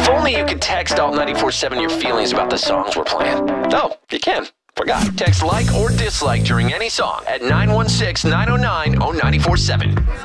If only you could text Alt 94.7 your feelings about the songs we're playing. Oh, you can. Forgot. Text like or dislike during any song at 916-909-0947.